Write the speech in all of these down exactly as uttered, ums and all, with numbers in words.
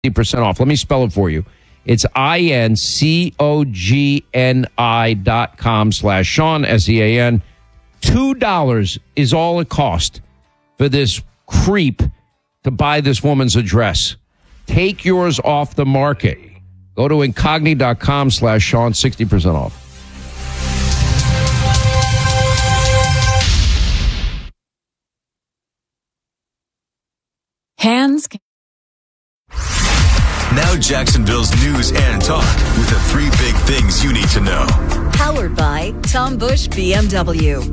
fifty percent off. Let me spell it for you. It's I-N-C-O-G-N-I dot com slash Sean, S E A N. Two dollars is all it cost for this creep to buy this woman's address. Take yours off the market. Go to incogni.com slash Sean, sixty percent off. Hands. Now Jacksonville's news and talk with the three big things you need to know. Powered by Tom Bush B M W.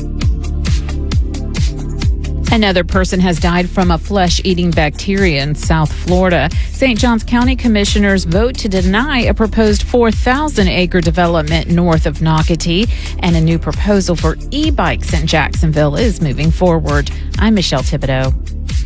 Another person has died from a flesh-eating bacteria in South Florida. Saint Johns County commissioners vote to deny a proposed four thousand acre development north of Nocatee, and a new proposal for e-bikes in Jacksonville is moving forward. I'm Michelle Thibodeau.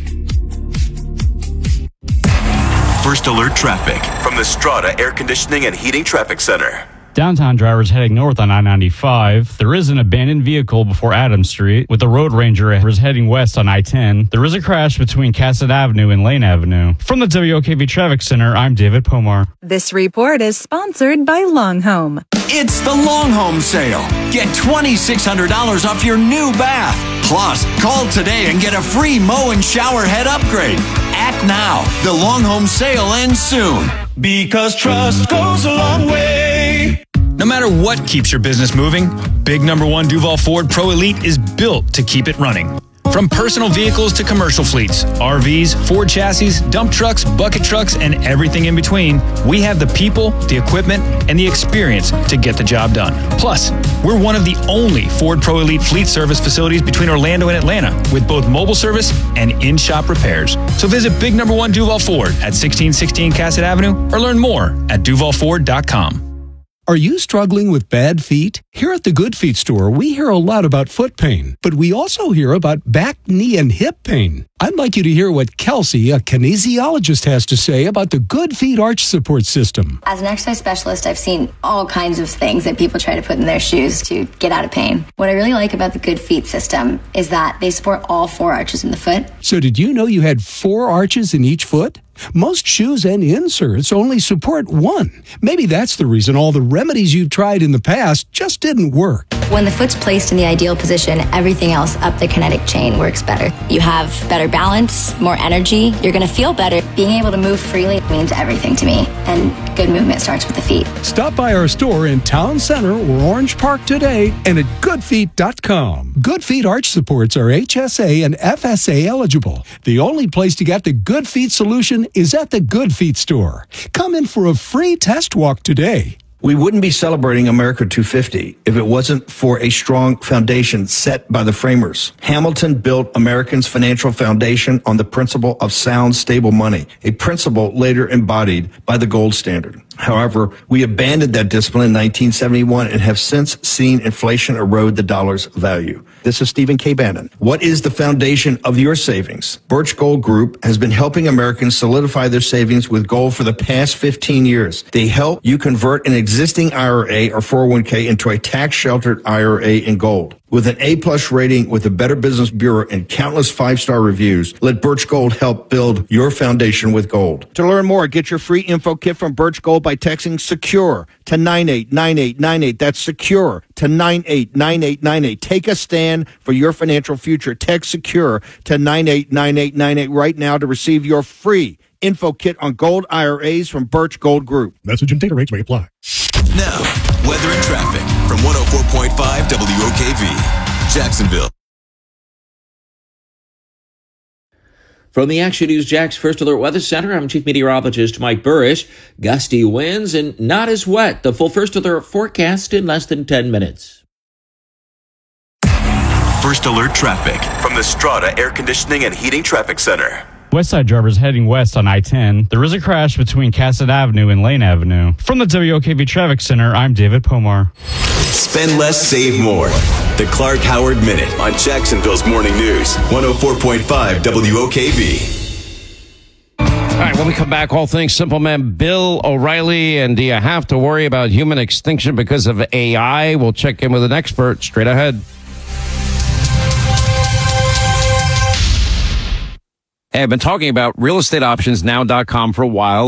First alert traffic from the Strata Air Conditioning and Heating Traffic Center. Downtown drivers heading north on I ninety-five. There is an abandoned vehicle before Adams Street, with the Road Ranger is heading west on I ten. There is a crash between Cassett Avenue and Lane Avenue. From the W O K V Traffic Center, I'm David Pomar. This report is sponsored by Long Home. It's the Long Home Sale. Get twenty-six hundred dollars off your new bath. Plus, call today and get a free mow and shower head upgrade. Act now. The Long Home Sale ends soon. Because trust goes a long way. No matter what keeps your business moving, Big Number One Duval Ford Pro Elite is built to keep it running. From personal vehicles to commercial fleets, R Vs, Ford chassis, dump trucks, bucket trucks, and everything in between, we have the people, the equipment, and the experience to get the job done. Plus, we're one of the only Ford Pro Elite fleet service facilities between Orlando and Atlanta, with both mobile service and in-shop repairs. So visit Big Number One Duval Ford at sixteen sixteen Cassett Avenue or learn more at duval ford dot com. Are you struggling with bad feet? Here at the Good Feet store, we hear a lot about foot pain, but we also hear about back, knee, and hip pain. I'd like you to hear what Kelsey, a kinesiologist, has to say about the Good Feet arch support system. As an exercise specialist, I've seen all kinds of things that people try to put in their shoes to get out of pain. What I really like about the Good Feet system is that they support all four arches in the foot. So did you know you had four arches in each foot? Most shoes and inserts only support one. Maybe that's the reason all the remedies you've tried in the past just didn't work. When the foot's placed in the ideal position, everything else up the kinetic chain works better. You have better balance, more energy. You're going to feel better. Being able to move freely means everything to me. And good movement starts with the feet. Stop by our store in Town Center or Orange Park today and at good feet dot com. Good Feet arch supports are H S A and F S A eligible. The only place to get the Good Feet solution is at the Good Feet store. Come in for a free test walk today. We wouldn't be celebrating America two fifty if it wasn't for a strong foundation set by the framers. Hamilton built Americans' financial foundation on the principle of sound, stable money, a principle later embodied by the gold standard. However, we abandoned that discipline in nineteen seventy-one and have since seen inflation erode the dollar's value. This is Stephen K. Bannon. What is the foundation of your savings? Birch Gold Group has been helping Americans solidify their savings with gold for the past fifteen years. They help you convert an existing I R A or four oh one k into a tax-sheltered I R A in gold. With an A-plus rating with the Better Business Bureau and countless five-star reviews, let Birch Gold help build your foundation with gold. To learn more, get your free info kit from Birch Gold by texting SECURE to nine eight nine eight nine eight. That's SECURE to nine eight nine eight nine eight. Take a stand for your financial future. Text SECURE to nine eight nine eight nine eight right now to receive your free info kit on gold I R As from Birch Gold Group. Message and data rates may apply. Now, weather and traffic from one oh four point five W O K V, Jacksonville. From the Action News Jax First Alert Weather Center, I'm Chief Meteorologist Mike Burrish. Gusty winds and not as wet. The full First Alert forecast in less than ten minutes. First Alert traffic from the Strata Air Conditioning and Heating Traffic Center. Westside drivers heading west on I ten. There is a crash between Cassett Avenue and Lane Avenue. From the W O K V Traffic Center, I'm David Pomar. Spend less, save more. The Clark Howard Minute on Jacksonville's Morning News, one oh four point five W O K V. All right, when we come back, all things Simple Man Bill O'Reilly, and do you have to worry about human extinction because of A I? We'll check in with an expert straight ahead. Hey, I've been talking about real estate options now dot com for a while.